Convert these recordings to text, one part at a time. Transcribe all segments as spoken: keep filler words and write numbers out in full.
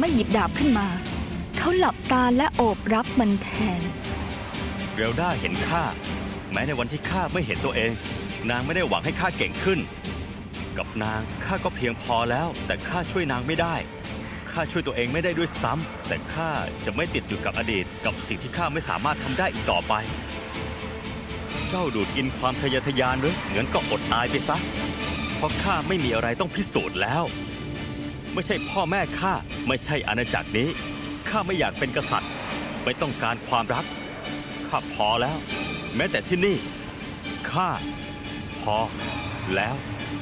ไม่หยิบดาบขึ้นมาเขาหลับตาและโอบรับมันแทนเรลด้าเห็นข้าแม้ในวันที่ข้าไม่เห็นตัวเองนางไม่ได้หวังให้ข้าเก่งขึ้นกับนางข้าก็เพียงพอแล้วแต่ข้าช่วยนางไม่ได้ข้าช่วยตัวเองไม่ได้ด้วยซ้ำแต่ข้าจะไม่ติดอยู่กับอดีตกับสิ่งที่ข้าไม่สามารถทำได้อีกต่อไปเจ้าดูดกินความทะเยอทะยานหรืองั้นก็อดตายไปซะเพราะข้าไม่มีอะไรต้องพิสูจน์แล้วไม่ใช่พ่อแม่ข้าไม่ใช่อาณาจักรนี้ข้าไม่อยากเป็นกษัตริย์ไม่ต้องการความรักข้าพอแล้วแม้แต่ที่นี่ข้าพอแล้ว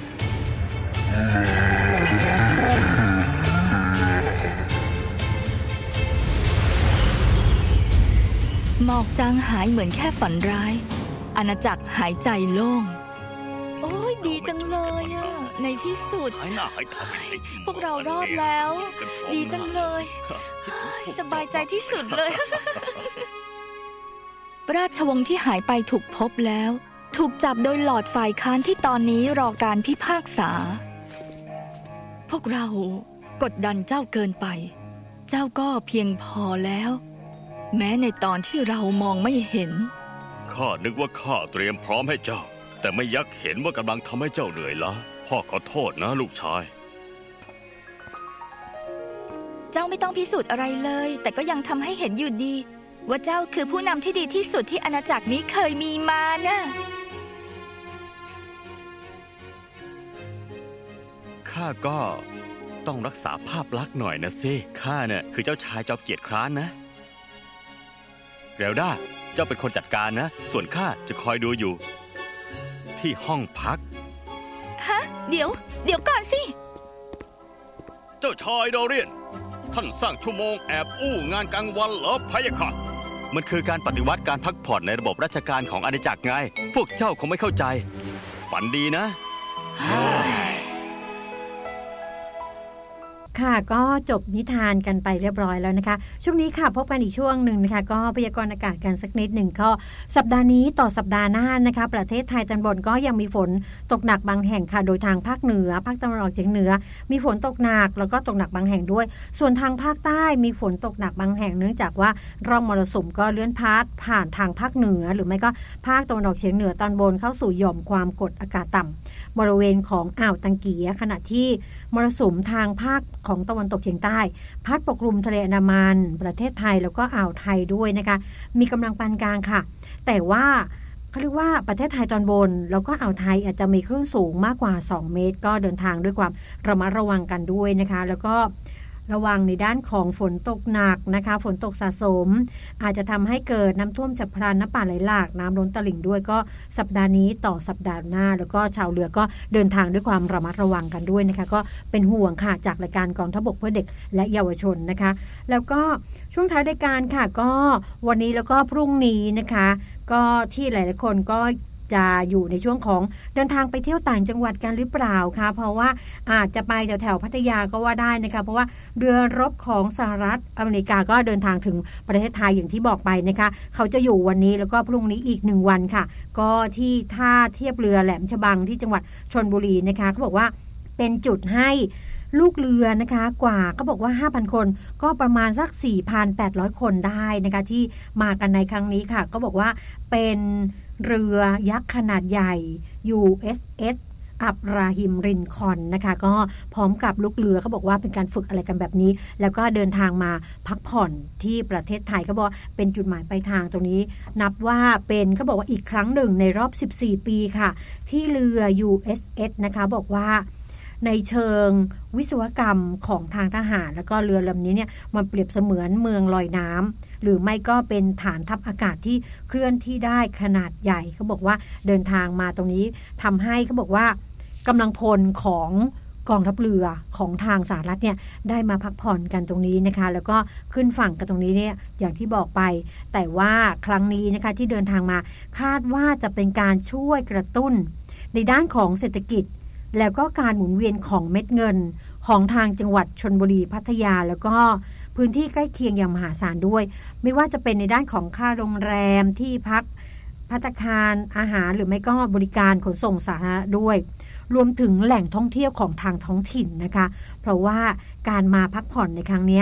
หมอกจางหายเหมือนแค่ฝันร้ายอาณาจักรหายใจโล่งโอ้ยดีจังเลยอะในที่สุดพวกเรารอดแล้วดีจังเลยสบายใจที่สุดเลยราชวงศ์ที่หายไปถูกพบแล้วถูกจับโดยหลอร์ดฝ่ายค้านที่ตอนนี้รอการพิพากษาพวกเรากดดันเจ้าเกินไปเจ้าก็เพียงพอแล้วแม้ในตอนที่เรามองไม่เห็นข้านึกว่าข้าเตรียมพร้อมให้เจ้าแต่ไม่ยักเห็นว่ากำลังทำให้เจ้าเหนื่อยล้าพ่อขอโทษนะลูกชายเจ้าไม่ต้องพิสูจน์อะไรเลยแต่ก็ยังทำให้เห็นอยู่ดีว่าเจ้าคือผู้นำที่ดีที่สุดที่อาณาจักรนี้เคยมีมานะข้าก็ต้องรักษาภาพลักษณ์หน่อยนะสิข้าเนี่ยคือเจ้าชายจอมเกียรติคร้านนะเรลด้าเจ้าเป็นคนจัดการนะส่วนข้าจะคอยดูอยู่ที่ห้องพักฮะเดี๋ยวเดี๋ยวก่อนสิเจ้าชายดอเรียนท่านสร้างชั่วโมงแอบอู้งานกลางวันเหรอพะยะค่ะมันคือการปฏิวัติการพักผ่อนในระบบราชการของอาณาจักรไงพวกเจ้าคงไม่เข้าใจฝันดีนะค่ะก็จบนิทานกันไปเรียบร้อยแล้วนะคะช่วงนี้ค่ะพบกันอีกช่วงหนึ่งนะคะก็พยากรณ์อากาศกันสักนิดหนึ่งก็สัปดาห์นี้ต่อสัปดาห์หน้านะคะประเทศไทยตอนบนก็ยังมีฝนตกหนักบางแห่งค่ะโดยทางภาคเหนือภาคตะวันออกเฉียงเหนือมีฝนตกหนักแล้วก็ตกหนักบางแห่งด้วยส่วนทางภาคใต้มีฝนตกหนักบางแห่งเนื่องจากว่าร่องมรสุมก็เลื่อนพาดผ่านทางภาคเหนือหรือไม่ก็ภาคตะวันออกเฉียงเหนือตอนบนเข้าสู่หย่อมความกดอากาศต่ำบริเวณของอ่าวตังเกียขณะที่มรสุมทางภาคของตะวันตกเฉียงใต้พัดปกคลุมทะเลอันดามันประเทศไทยแล้วก็อ่าวไทยด้วยนะคะมีกำลังปานกลางค่ะแต่ว่าเขาเรียกว่าประเทศไทยตอนบนแล้วก็อ่าวไทยอาจจะมีคลื่นสูงมากกว่าสองเมตรก็เดินทางด้วยความระมัดระวังกันด้วยนะคะแล้วก็ระวังในด้านของฝนตกหนักนะคะฝนตกสะสมอาจจะทำให้เกิดน้ำท่วมฉับพลันน้ำป่าไหลหลากน้ำล้นตลิ่งด้วยก็สัปดาห์นี้ต่อสัปดาห์หน้าแล้วก็ชาวเรือก็เดินทางด้วยความระมัดระวังกันด้วยนะคะก็เป็นห่วงค่ะจากรายการกองทัพบกเพื่อเด็กและเยาวชนนะคะแล้วก็ช่วงท้ายรายการค่ะก็วันนี้แล้วก็พรุ่งนี้นะคะก็ที่หลายๆคนก็จะอยู่ในช่วงของเดินทางไปเที่ยวต่างจังหวัดกันหรือเปล่าคะเพราะว่าอาจจะไปแถวแถวพัทยาก็ว่าได้นะคะเพราะว่าเรือรบของสหรัฐอเมริกาก็เดินทางถึงประเทศไทยอย่างที่บอกไปนะคะเขาจะอยู่วันนี้แล้วก็พรุ่งนี้อีกหนึ่งวันค่ะก็ที่ท่าเทียบเรือแหลมฉบังที่จังหวัดชลบุรีนะคะเขาบอกว่าเป็นจุดให้ลูกเรือนะคะกว่าเขาบอกว่า ห้าพัน คนก็ประมาณสัก สี่พันแปดร้อย คนได้นะคะที่มากันในครั้งนี้ค่ะก็บอกว่าเป็นเรือยักษ์ขนาดใหญ่ ยู เอส เอส อับราฮิมรินคอล์นนะคะก็พร้อมกับลูกเรือเขาบอกว่าเป็นการฝึกอะไรกันแบบนี้แล้วก็เดินทางมาพักผ่อนที่ประเทศไทยเขาบอกเป็นจุดหมายปลายทางตรงนี้นับว่าเป็นเขาบอกว่าอีกครั้งหนึ่งในรอบสิบสี่ปีค่ะที่เรือ ยู เอส เอส นะคะบอกว่าในเชิงวิศวกรรมของทางทหารแล้วก็เรือลำนี้เนี่ยมันเปรียบเสมือนเมืองลอยน้ำหรือไม่ก็เป็นฐานทัพอากาศที่เคลื่อนที่ได้ขนาดใหญ่เขาบอกว่าเดินทางมาตรงนี้ทำให้เขาบอกว่ากำลังพลของกองทัพเรือของทางสหรัฐเนี่ยได้มาพักผ่อนกันตรงนี้นะคะแล้วก็ขึ้นฝั่งกันตรงนี้เนี่ยอย่างที่บอกไปแต่ว่าครั้งนี้นะคะที่เดินทางมาคาดว่าจะเป็นการช่วยกระตุ้นในด้านของเศรษฐกิจแล้วก็การหมุนเวียนของเม็ดเงินของทางจังหวัดชลบุรีพัทยาแล้วก็พื้นที่ใกล้เคียงอย่างมหาศาลด้วยไม่ว่าจะเป็นในด้านของค่าโรงแรมที่พักภัตตาคารอาหารหรือไม่ก็บริการขนส่งสาธารณะด้วยรวมถึงแหล่งท่องเที่ยวของทางท้องถิ่นนะคะเพราะว่าการมาพักผ่อนในครั้งนี้